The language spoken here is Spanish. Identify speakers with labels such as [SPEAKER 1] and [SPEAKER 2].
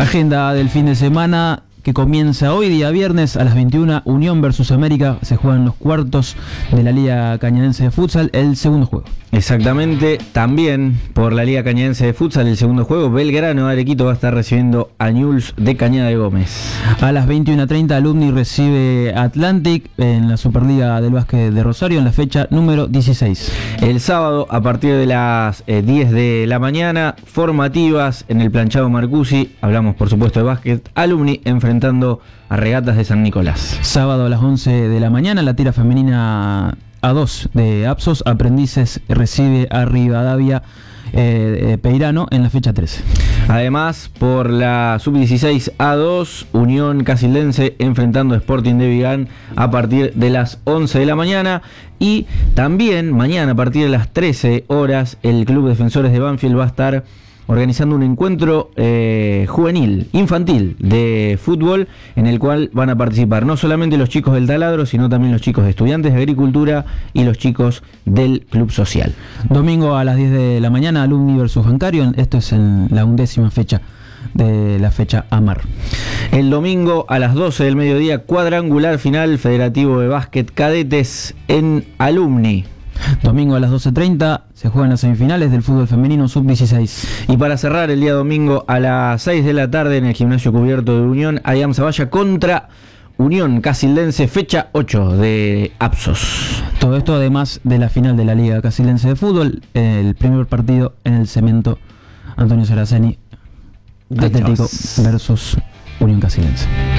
[SPEAKER 1] Agenda del fin de semana que comienza hoy, día viernes, a las 21, Unión versus América. Se juegan los cuartos de la Liga Cañadense de Futsal, el segundo juego.
[SPEAKER 2] Exactamente, también por la Liga Cañadense de Futsal, el segundo juego, Belgrano de Arequito va a estar recibiendo a Newell's de Cañada de Gómez.
[SPEAKER 1] A las 21:30, Alumni recibe Atlantic en la Superliga del Básquet de Rosario en la fecha número 16.
[SPEAKER 2] El sábado, a partir de las 10 de la mañana, formativas en el planchado Marcusi, hablamos por supuesto de básquet, Alumni enfrentando a Regatas de San Nicolás.
[SPEAKER 1] Sábado a las 11 de la mañana, la tira femenina A2 de Apsos, Aprendices recibe a Rivadavia Peirano en la fecha 13.
[SPEAKER 2] Además, por la sub-16 A2, Unión Casildense enfrentando a Sporting de Vigán a partir de las 11 de la mañana. Y también mañana a partir de las 13 horas, el Club Defensores de Banfield va a estar organizando un encuentro juvenil, infantil, de fútbol, en el cual van a participar no solamente los chicos del Taladro, sino también los chicos de Estudiantes de Agricultura y los chicos del Club Social.
[SPEAKER 1] Domingo a las 10 de la mañana, Alumni versus Bancario. Esto es en la 11ª fecha de la fecha AMAR.
[SPEAKER 2] El domingo a las 12 del mediodía, cuadrangular final Federativo de Básquet Cadetes en Alumni.
[SPEAKER 1] Domingo a las 12:30 se juegan las semifinales del fútbol femenino sub-16.
[SPEAKER 2] Y para cerrar el día domingo a las 6 de la tarde en el gimnasio cubierto de Unión, Ayam Zavalla contra Unión Casildense, fecha 8 de Apsos.
[SPEAKER 1] Todo esto además de la final de la Liga Casildense de Fútbol, el primer partido en el cemento, Antonio Saraceni, Atlético versus Unión Casildense.